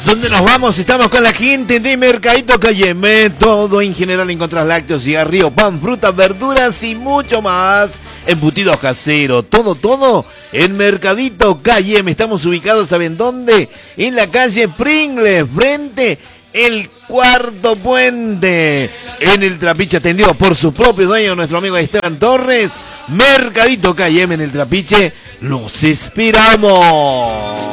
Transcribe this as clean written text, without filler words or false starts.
¿Dónde nos vamos? Estamos con la gente de Mercadito Cayeme. Todo en general encontrás lácteos, cigarrillo, pan, frutas, verduras y mucho más. Embutidos caseros, todo en Mercadito Cayeme. Estamos ubicados, ¿saben dónde? En la calle Pringles, frente el Cuarto Puente. En el Trapiche, atendido por su propio dueño, nuestro amigo Esteban Torres. Mercadito Cayeme en el Trapiche. Los esperamos.